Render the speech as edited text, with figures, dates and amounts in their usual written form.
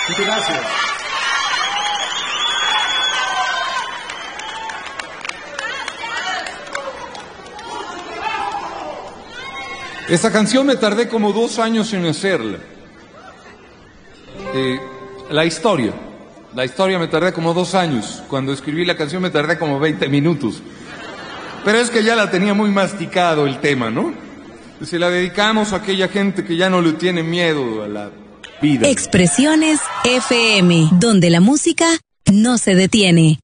Muchas gracias. Esta canción me tardé como 2 años en hacerla. La historia me tardé como 2 años. Cuando escribí la canción me tardé como 20 minutos. Pero es que ya la tenía muy masticado el tema, ¿no? Se la dedicamos a aquella gente que ya no le tiene miedo a la vida. Expresiones FM, donde la música no se detiene.